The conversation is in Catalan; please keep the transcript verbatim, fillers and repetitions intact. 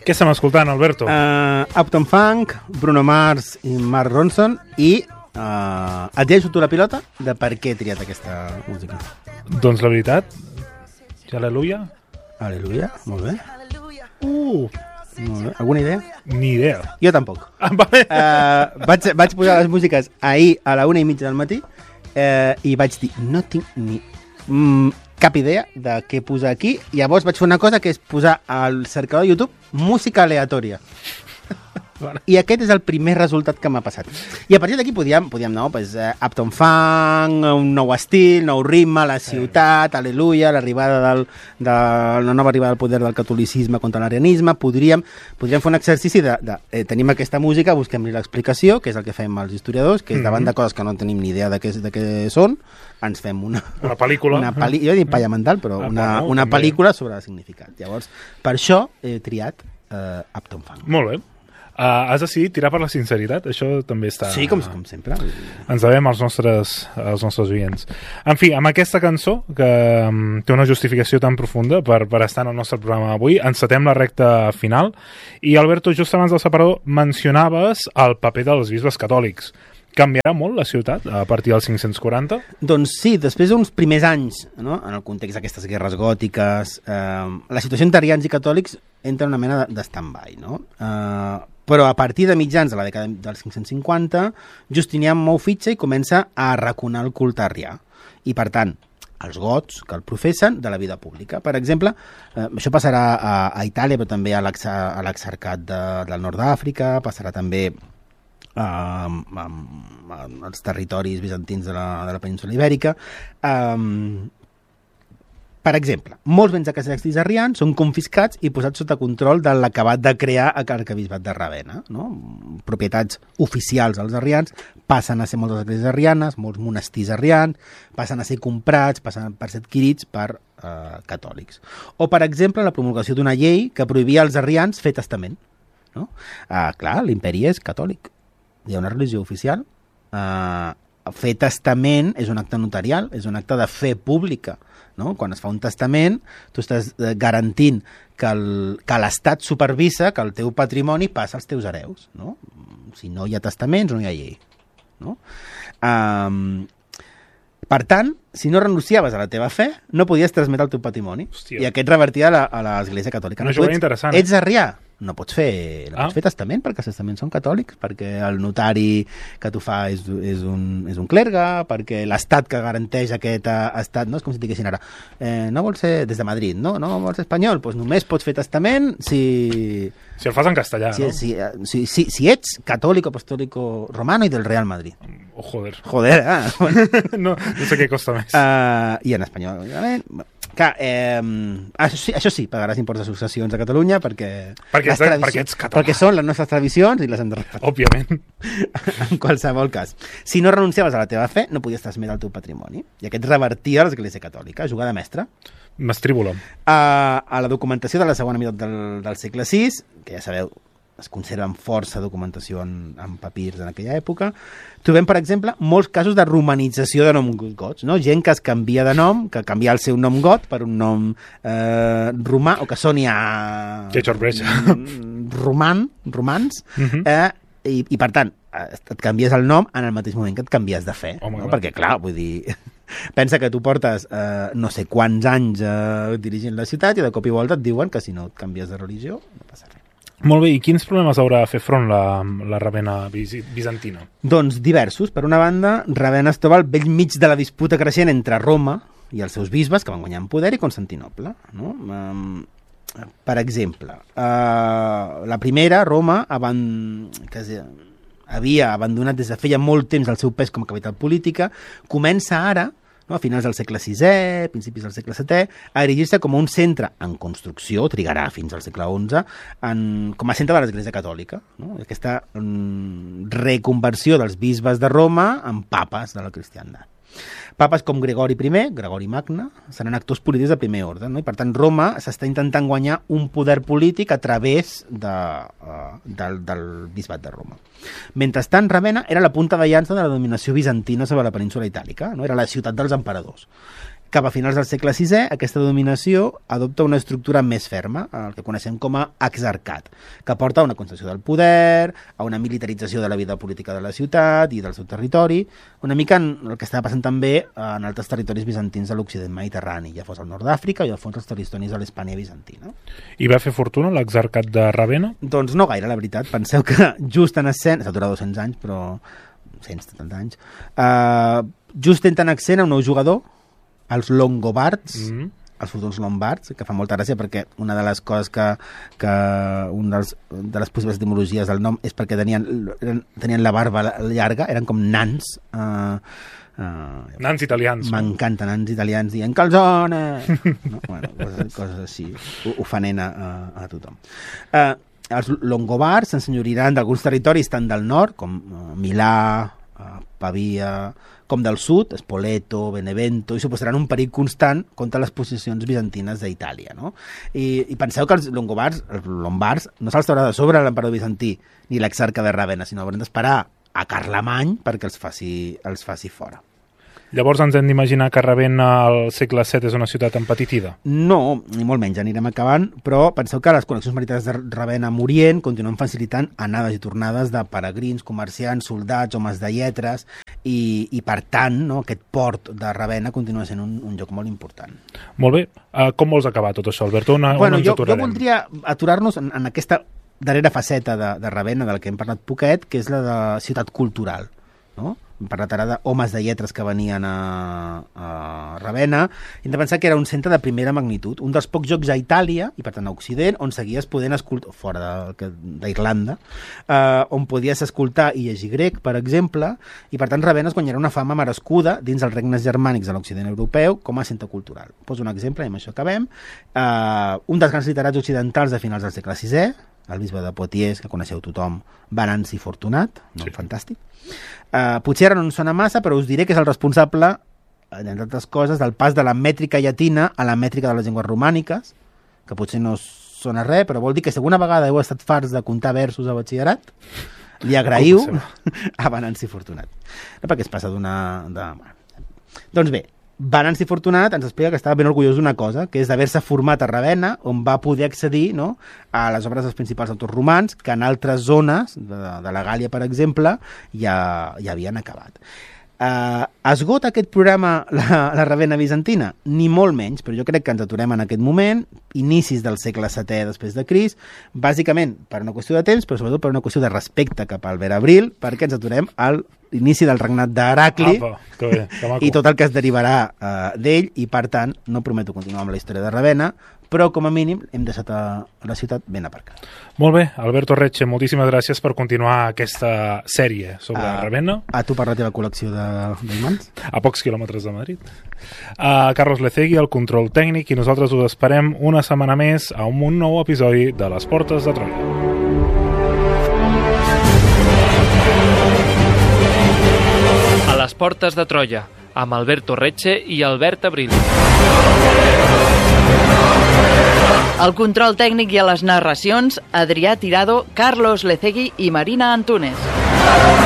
Què estem escoltant, Alberto? Uh, Uptown Funk, Bruno Mars i Mark Ronson i uh, et llenço tu la pilota de per què he triat aquesta música. Doncs la veritat, Aleluia. Aleluia, molt bé. Uh, Molt bé. Alguna idea? ni idea. Jo tampoc. Ah, vale. Uh, vaig, vaig posar les músiques ahir a la una i mitja del matí uh, i vaig dir, no tinc ni mm, cap idea de què posar aquí. Llavors vaig fer una cosa que és posar al cercador de YouTube música aleatòria. Vale. I aquest és el primer resultat que m'ha passat. I a partir d'aquí podíem, podíem no, pues, uh, Uptown Funk, un nou estil, nou ritme, la ciutat, sí. Aleluia, l'arribada del, de la nova arribada del poder del catolicisme contra l'arianisme. Podríem, podríem fer un exercici de, de eh, tenim aquesta música, busquem-li l'explicació, que és el que fem els historiadors, que és davant mm -hmm. de coses que no tenim ni idea de què, de què són, ens fem una... Una pel·lícula. Una pel·li, jo dic palla mental, però ah, una, bueno, una també. pel·lícula sobre el significat. Llavors, per això he triat uh, Uptown Funk. Molt bé. Uh, has decidit tirar per la sinceritat? Això també està... Sí, com, com sempre. Ens devem als nostres, als nostres oients. En fi, amb aquesta cançó, que um, té una justificació tan profunda per, per estar en el nostre programa avui, encetem la recta final. I, Alberto, just abans del separador, mencionaves el paper dels bisbes catòlics. Canviarà molt la ciutat a partir dels cinc-cents quaranta? Doncs sí, després d'uns primers anys, no? En el context d'aquestes guerres gòtiques, eh, la situació entre arians i catòlics entra en una mena de, de stand-by, no? Eh, però a partir de mitjans de la dècada dels cinc-cents cinquanta, Justinià mou fitxa i comença a arraconar el culte arrià. I, per tant, els gots que el professen de la vida pública. Per exemple, eh, això passarà a, a Itàlia, però també a l'exarcat de, del nord d'Àfrica, passarà també Uh, um, als territoris bizantins de la, de la península ibèrica. Um, per exemple, molts béns eclesiàstics arrians són confiscats i posats sota control de l'acabat de crear l'arquebisbat de Ravenna. No? Propietats oficials dels arrians passen a ser moltes esglésies arrianes, molts monestirs arrians, passen a ser comprats, passen a ser adquirits per uh, catòlics. O, per exemple, la promulgació d'una llei que prohibia als arrians fer testament. No? Uh, clar, l'imperi és catòlic. Hi ha una religió oficial. Uh, fer testament és un acte notarial, és un acte de fe pública. No? Quan es fa un testament, tu estàs garantint que l'Estat supervisa que el teu patrimoni passa als teus hereus. No? Si no hi ha testaments, no hi ha llei. No? Um, per tant, si no renunciaves a la teva fe, no podies transmetre el teu patrimoni. Hòstia. I aquest revertia a la, a l'Església Catòlica. Una jugada interessant. Ets arrià? No pots fer, no ah. pots fer testament, perquè els testaments són catòlics, perquè el notari que t'ho fa és, és, un, és un clergue, perquè l'estat que garanteix aquest uh, estat, no és com si diguessin ara, eh, no vols ser des de Madrid, no, no vols ser espanyol, doncs només pots fer testament si... Si el fas en castellà, si, no? Si, si, si, si ets catòlic, apostòlico romano i del Real Madrid. Oh, joder. Joder, ah. no, no sé què costa més. Uh, I en espanyol, òbviament. Clar, eh, això, sí, això sí, pagaràs imposts de successions a Catalunya perquè... Perquè, ets, perquè ets català. Perquè són les nostres tradicions i les hem de respectar. Òbviament. En qualsevol cas. Si no renunciaves a la teva fe, no podies transmetre el teu patrimoni. I aquest revertia l'Església Catòlica, jugada mestra. Mastríbula. A, a la documentació de la segona meitat del, del segle sis, que ja sabeu, es conserven força documentació en, en papirs en aquella època, trobem, per exemple, molts casos de romanització de noms gots, no? Gent que es canvia de nom, que canvia el seu nom got per un nom eh, romà, o que soni a... Que sorpresa. Roman, romans, uh -huh. eh, i, i per tant, et canvies el nom en el mateix moment que et canvies de fe. Oh, no? Perquè, clar, vull dir... Pensa que tu portes eh, no sé quants anys eh, dirigint la ciutat i de cop i volta et diuen que si no et canvies de religió no passa res. Molt bé, i quins problemes haurà de fer front la, la Ravenna bizantina? Doncs diversos. Per una banda, Ravenna es troba al vell mig de la disputa creixent entre Roma i els seus bisbes, que van guanyar en poder, i Constantinoble. No? Um, per exemple, uh, la primera, Roma, aban... que es... havia abandonat des de feia molt temps el seu pes com a capital política, comença ara, no, a finals del segle sisè, principis del segle setè, a erigir-se com un centre en construcció, trigarà fins al segle onze, en, com a centre de l'Església Catòlica. No? Aquesta mm, reconversió dels bisbes de Roma en papes de la cristiandat. Papes com Gregori primer, Gregori Magne, seran actors polítics de primer ordre, no? I per tant Roma s'està intentant guanyar un poder polític a través de, uh, del, del bisbat de Roma. Mentrestant, Ravenna era la punta de llança de la dominació bizantina sobre la península itàlica, no? Era la ciutat dels emperadors. Cap a finals del segle sisè, aquesta dominació adopta una estructura més ferma, el que coneixem com a exarcat, que porta a una concepció del poder, a una militarització de la vida política de la ciutat i del seu territori, una mica en el que estava passant també en altres territoris bizantins de l'Occident mediterrani, ja fos al nord d'Àfrica o ja fos els territoris de l'Hispània bizantina. I va fer fortuna l'exarcat de Ravenna? Doncs no gaire, la veritat. Penseu que just en escena, s'ha durat dos-cents anys, però cent setanta anys, uh, just entra en escena un nou jugador, els Longobards, mm-hmm. els futurs Lombards, que fa molta gràcia perquè una de les coses que, que un dels, de les possibles etimologies del nom és perquè tenien, tenien la barba llarga, eren com nans. Uh, uh, nans italians. M'encanta, nans italians dient calzone! No? Bueno, coses, coses així, ofenent a, a, a tothom. Uh, els Longobards s'ensenyoriran d'alguns territoris tant del nord, com uh, Milà, uh, Pavia, com del sud, Spoleto, Benevento, i suposaran un perill constant contra les posicions bizantines d'Itàlia, no? I, I penseu que els longobards, els lombards, no se'ls traurà de sobre l'emperador bizantí ni l'exarca de Ravenna, sinó hauran d'esperar a Carlemany perquè els faci, els faci fora. Llavors ens hem d'imaginar que Ravenna al segle set és una ciutat empetitida? No, ni molt menys, ja anirem acabant, però penseu que les connexions marítimes de Ravenna amb Orient continuen facilitant anades i tornades de peregrins, comerciants, soldats, homes de lletres, i, i per tant, no, aquest port de Ravenna continua sent un, un lloc molt important. Molt bé. Uh, com vols acabar tot això, Alberto? On, bueno, on ens jo, aturarem? Jo voldria aturar-nos en, en aquesta darrera faceta de, de Ravenna, del que hem parlat poquet, que és la de ciutat cultural, no? Hem parlat ara d'homes de lletres que venien a, a Ravenna. Hem de pensar que era un centre de primera magnitud, un dels pocs llocs a Itàlia, i per tant a Occident, on seguies podent escoltar, fora d'Irlanda, eh, on podies escoltar i llegir grec, per exemple, i per tant Ravenna es guanyarà una fama merescuda dins els regnes germànics de l'Occident europeu com a centre cultural. Poso un exemple i amb això acabem. Eh, un dels grans literats occidentals de finals del segle sisè, el bisbe de Poitiers, que coneixeu tothom, Venanci Fortunat, no? Sí. Fantàstic. Uh, potser ara no en sona massa, però us diré que és el responsable, entre altres coses, del pas de la mètrica llatina a la mètrica de les llengües romàniques, que potser no sona res, però vol dir que si alguna vegada heu estat farts de comptar versos a batxillerat, li agraïu a Venanci Fortunat. No, perquè es passa d'una... De... Doncs bé, Venanci Fortunat ens explica que estava ben orgullós d'una cosa, que és d'haver-se format a Ravenna, on va poder accedir, no, a les obres dels principals autors romans, que en altres zones, de, de la Gàlia, per exemple, ja, ja havien acabat. Uh, esgota aquest programa la, la Ravenna bizantina? Ni molt menys, però jo crec que ens aturem en aquest moment, inicis del segle setè després de Crist, bàsicament per una qüestió de temps, però sobretot per una qüestió de respecte cap al Albert Abril, perquè ens aturem al inici del regnat d'Heracli i tot el que es derivarà uh, d'ell, i per tant no prometo continuar amb la història de Ravenna, però com a mínim hem deixat a la ciutat ben aparcada. Molt bé, Alberto Recce, moltíssimes gràcies per continuar aquesta sèrie sobre uh, Ravenna. A tu per la teva col·lecció d'imants. A pocs quilòmetres de Madrid. A Carlos Lecegui, el control tècnic, i nosaltres us esperem una setmana més a un nou episodi de Les Portes de Troia. A les Portes de Troia, amb Alberto Recce i Albert Abril. El control tècnic i a les narracions, Adrià Tirado, Carlos Lecegui i Marina Antúnez.